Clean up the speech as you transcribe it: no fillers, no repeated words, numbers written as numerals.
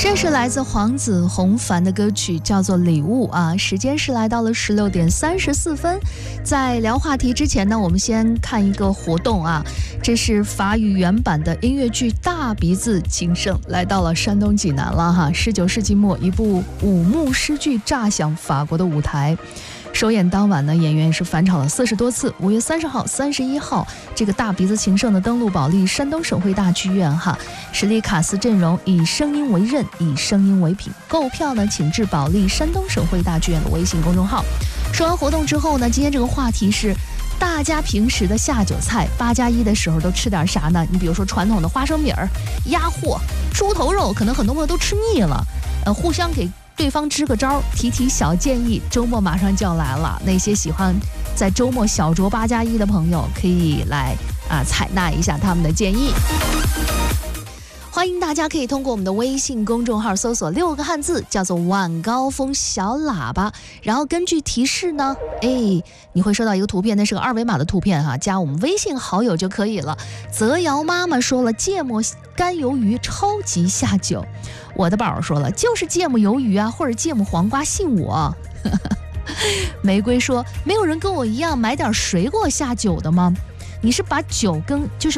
这是来自黄子弘凡的歌曲，叫做《礼物》啊。时间是来到了16点34分。在聊话题之前呢，我们先看一个活动啊。这是法语原版的音乐剧《大鼻子情圣》来到了山东济南了哈。19世纪末，一部五幕诗剧炸响法国的舞台。首演当晚呢，演员是返场了40多次。5月30号、31号，这个大鼻子情圣的登陆保利山东省会大剧院哈。实力卡司阵容以声音为刃，以声音为品。购票呢，请至保利山东省会大剧院的微信公众号。说完活动之后呢，今天这个话题是大家平时的下酒菜，8+1的时候都吃点啥呢？你比如说传统的花生米儿、鸭货、猪头肉，可能很多朋友都吃腻了，互相给对方支个招，提小建议。周末马上就要来了，那些喜欢在周末小酌8+1的朋友可以来采纳一下他们的建议。欢迎大家可以通过我们的微信公众号搜索6个汉字，叫做晚高峰小喇叭，然后根据提示呢，你会收到一个图片，那是个2维码的图片哈，加我们微信好友就可以了。泽瑶妈妈说了，芥末干鱿鱼超级下酒。我的宝说了，就是芥末鱿鱼啊，或者芥末黄瓜，信我。玫瑰说，没有人跟我一样买点水果下酒的吗？你是把酒跟就是